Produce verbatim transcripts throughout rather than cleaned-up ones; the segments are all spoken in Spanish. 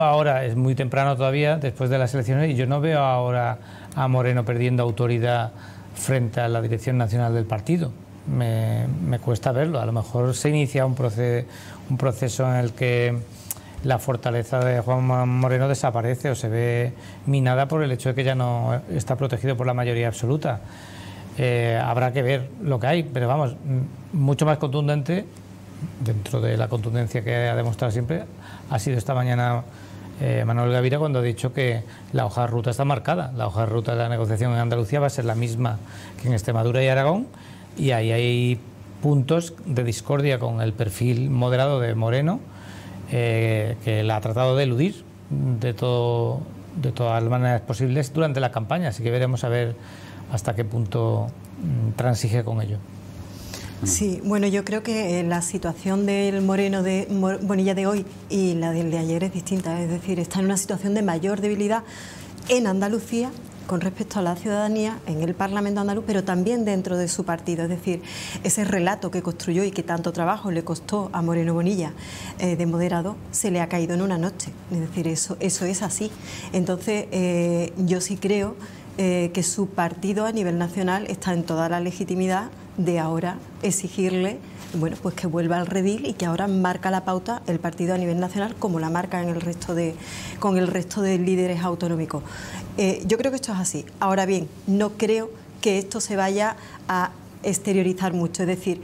Ahora es muy temprano todavía, después de las elecciones, y yo no veo ahora a Moreno perdiendo autoridad frente a la dirección nacional del partido. Me, me cuesta verlo. A lo mejor se inicia un proceso, un proceso en el que la fortaleza de Juan Moreno desaparece o se ve minada por el hecho de que ya no está protegido por la mayoría absoluta. Eh, habrá que ver lo que hay, pero vamos, mucho más contundente, dentro de la contundencia que ha demostrado siempre, ha sido esta mañana eh, Manuel Gavira, cuando ha dicho que la hoja de ruta está marcada. La hoja de ruta de la negociación en Andalucía va a ser la misma que en Extremadura y Aragón, y ahí hay puntos de discordia con el perfil moderado de Moreno, eh, que la ha tratado de eludir de, todo, de todas las maneras posibles durante la campaña, así que veremos a ver hasta qué punto mm, transige con ello. Sí, bueno, yo creo que la situación del Moreno de Bonilla de hoy y la del de ayer es distinta, es decir, está en una situación de mayor debilidad en Andalucía con respecto a la ciudadanía, en el Parlamento andaluz, pero también dentro de su partido. Es decir, ese relato que construyó y que tanto trabajo le costó a Moreno Bonilla eh, de moderado, se le ha caído en una noche. Es decir, eso, eso es así. Entonces, eh, yo sí creo eh, que su partido a nivel nacional está en toda la legitimidad de ahora exigirle, bueno, pues que vuelva al redil y que ahora marca la pauta el partido a nivel nacional, como la marca en el resto de, con el resto de líderes autonómicos. Eh, yo creo que esto es así. Ahora bien, no creo que esto se vaya a exteriorizar mucho, es decir,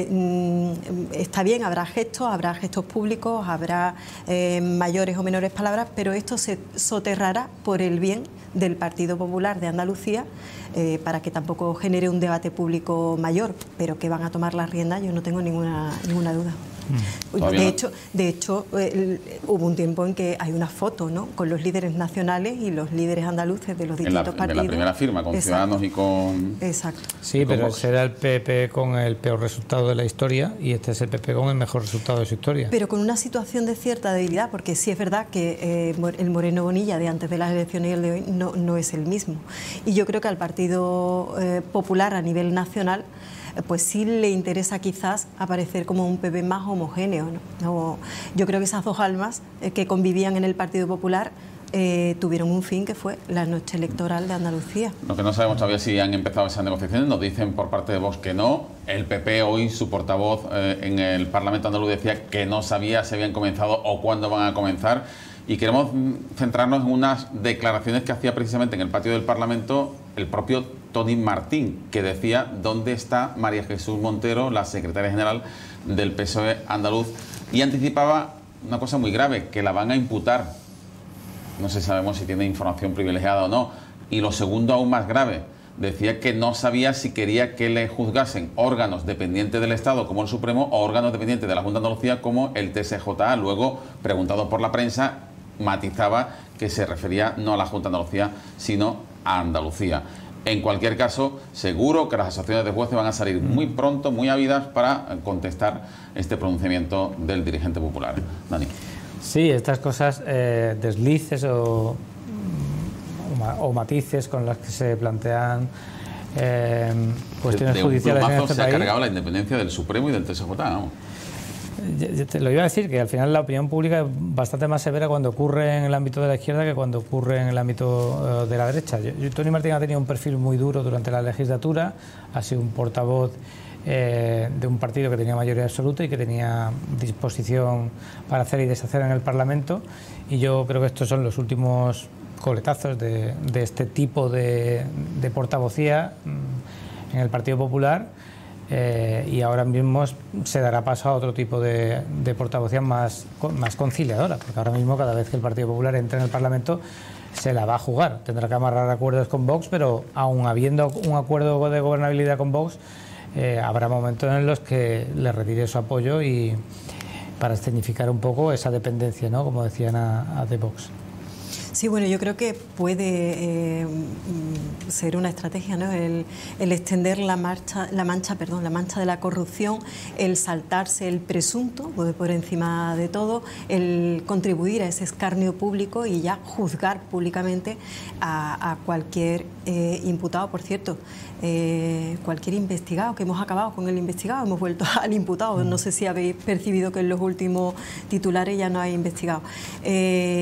eh, está bien, habrá gestos, habrá gestos públicos, habrá eh, mayores o menores palabras, pero esto se soterrará por el bien del Partido Popular de Andalucía, eh, para que tampoco genere un debate público mayor, pero que van a tomar las riendas, yo no tengo ninguna, ninguna duda. Mm. De hecho, de hecho eh, hubo un tiempo en que hay una foto, ¿no?, con los líderes nacionales y los líderes andaluces de los distintos en la, partidos. En la primera firma, con Exacto. Ciudadanos y con... Exacto. Sí, pero ese era el P P con el peor resultado de la historia y este es el P P con el mejor resultado de su historia. Pero con una situación de cierta debilidad, porque sí es verdad que eh, el Moreno Bonilla de antes de las elecciones y el de hoy no, no es el mismo. Y yo creo que al Partido eh, Popular a nivel nacional pues sí le interesa quizás aparecer como un P P más homogéneo, ¿no? No, yo creo que esas dos almas eh, que convivían en el Partido Popular eh, tuvieron un fin, que fue la noche electoral de Andalucía. Lo que no sabemos todavía si han empezado esas negociaciones, nos dicen por parte de Vox que no. El P P hoy, su portavoz eh, en el Parlamento andaluz decía que no sabía si habían comenzado o cuándo van a comenzar. Y queremos centrarnos en unas declaraciones que hacía precisamente en el patio del Parlamento el propio Tony Martín, que decía dónde está María Jesús Montero, la secretaria general del P S O E andaluz, y anticipaba una cosa muy grave, que la van a imputar. No sé, sabemos si tiene información privilegiada o no. Y lo segundo, aún más grave, decía que no sabía si quería que le juzgasen órganos dependientes del Estado como el Supremo o órganos dependientes de la Junta de Andalucía como el T S J A. Luego, preguntado por la prensa, matizaba que se refería no a la Junta de Andalucía, sino a Andalucía. En cualquier caso, seguro que las asociaciones de jueces van a salir muy pronto, muy ávidas, para contestar este pronunciamiento del dirigente popular. Dani. Sí, estas cosas, eh, deslices o, o matices con las que se plantean eh, cuestiones de, de judiciales en este se país. ha cargado la independencia del Supremo y del T S J, ¿no? Yo te lo iba a decir, que al final la opinión pública es bastante más severa cuando ocurre en el ámbito de la izquierda que cuando ocurre en el ámbito uh, de la derecha. Yo, yo, Tony Martín ha tenido un perfil muy duro durante la legislatura, ha sido un portavoz eh, de un partido que tenía mayoría absoluta y que tenía disposición para hacer y deshacer en el Parlamento, y yo creo que estos son los últimos coletazos de, de este tipo de, de portavocía mm, en el Partido Popular. Eh, y ahora mismo se dará paso a otro tipo de, de portavocía más, más conciliadora, porque ahora mismo cada vez que el Partido Popular entre en el Parlamento se la va a jugar, tendrá que amarrar acuerdos con Vox, pero aun habiendo un acuerdo de gobernabilidad con Vox, eh, habrá momentos en los que le retire su apoyo y para escenificar un poco esa dependencia, ¿no?, como decían, a, a de Vox. Sí, bueno, yo creo que puede eh, ser una estrategia, ¿no?, el, el extender la marcha, la mancha, perdón, la mancha de la corrupción, el saltarse el presunto por encima de todo, el contribuir a ese escarnio público y ya juzgar públicamente a, a cualquier eh, imputado. Por cierto, eh, cualquier investigado, que hemos acabado con el investigado, hemos vuelto al imputado. No sé si habéis percibido que en los últimos titulares ya no hay investigado. Eh,